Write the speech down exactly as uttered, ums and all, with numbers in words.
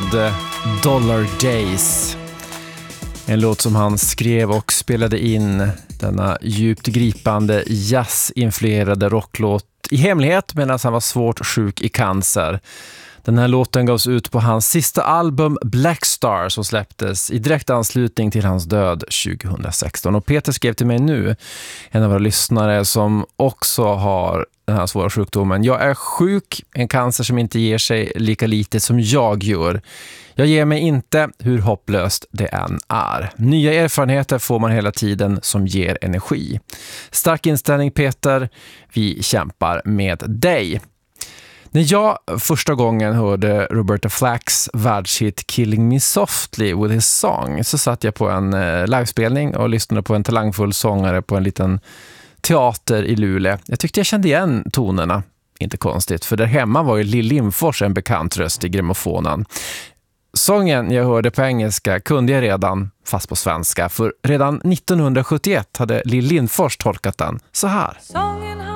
med Dollar Days. En låt som han skrev och spelade in, denna djupt gripande jazzinfluerade rocklåt i hemlighet medan han var svårt sjuk i cancer. Den här låten gavs ut på hans sista album Black Star som släpptes i direkt anslutning till hans död tjugohundrasexton. Och Peter skrev till mig nu, en av våra lyssnare som också har den här svåra sjukdomen. Jag är sjuk, en cancer som inte ger sig lika lite som jag gör. Jag ger mig inte, hur hopplöst det än är. Nya erfarenheter får man hela tiden som ger energi. Stark inställning Peter, vi kämpar med dig. När jag första gången hörde Roberta Flacks världshit Killing Me Softly with His Song så satt jag på en livespelning och lyssnade på en talangfull sångare på en liten teater i Luleå. Jag tyckte jag kände igen tonerna. Inte konstigt, för där hemma var ju Lill Lindfors en bekant röst i grammofonen. Sången jag hörde på engelska kunde jag redan, fast på svenska, för redan nittonhundrasjuttioett hade Lill Lindfors tolkat den så här.